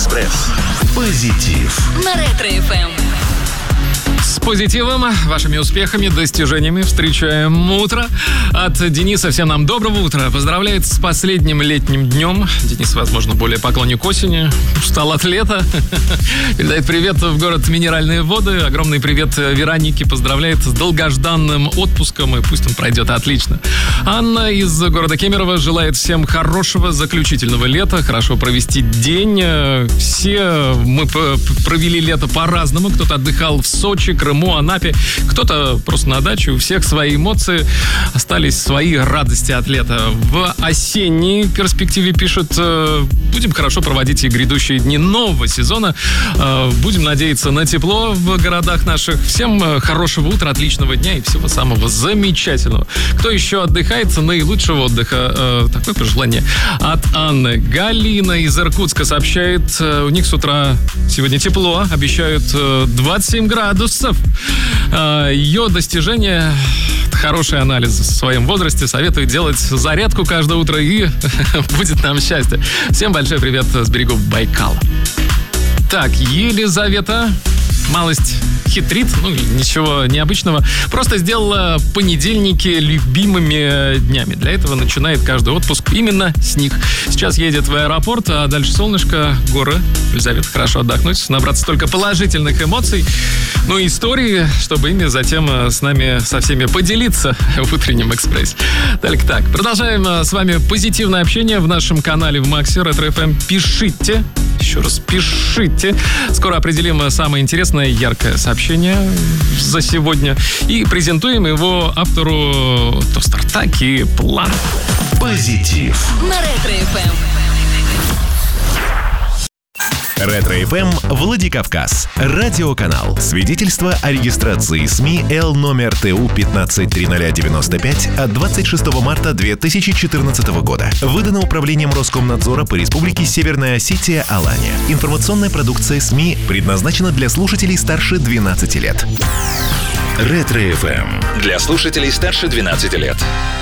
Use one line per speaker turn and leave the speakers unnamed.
Экспресс. Позитив.
На Ретро-ФМ.
С позитивом, вашими успехами, достижениями встречаем утро. От Дениса всем нам доброго утра. Поздравляет с последним летним днем. Денис, возможно, более поклонник осени. Устал от лета. Передает привет в город Минеральные воды. Огромный привет Веронике. Поздравляет с долгожданным отпуском. И пусть он пройдет отлично. Анна из города Кемерово желает всем хорошего заключительного лета. Хорошо провести день. Все мы провели лето по-разному. Кто-то отдыхал в Сочи, Крыму, Анапе, кто-то просто на даче. У всех свои эмоции, остались свои радости от лета. В осенней перспективе пишет: будем хорошо проводить и грядущие дни нового сезона. Будем надеяться на тепло в городах наших. Всем хорошего утра, отличного дня и всего самого замечательного. Кто еще отдыхает, наилучшего отдыха. Такое пожелание от Анны. Галина из Иркутска сообщает: у них с утра сегодня тепло, обещают 27 градусов. Ее достижение — хороший анализ в своем возрасте. Советую делать зарядку каждое утро, и будет нам счастье. Всем большой привет с берегов Байкала. Так, Елизавета малость хитрит, ничего необычного. Просто сделала понедельники любимыми днями. Для этого начинает каждый отпуск именно с них. Сейчас едет в аэропорт, а дальше солнышко, горы. Елизавета, хорошо отдохнуть, набраться только положительных эмоций. И истории, чтобы ими затем с нами со всеми поделиться в утреннем экспрессе. Только так. Продолжаем с вами позитивное общение в нашем канале в Максе Ретро-ФМ. Пишите. Еще раз пишите. Скоро определим самое интересное, яркое сообщение за сегодня. И презентуем его автору тостер «Таки План».
Позитив.
На Ретро-ФМ.
Ретро-ФМ Владикавказ. Радиоканал. Свидетельство о регистрации СМИ Л номер ТУ 153095 от 26 марта 2014 года. Выдано Управлением Роскомнадзора по Республике Северная Осетия Алания. Информационная продукция СМИ предназначена для слушателей старше 12 лет.
Ретро-ФМ.
Для слушателей старше 12 лет.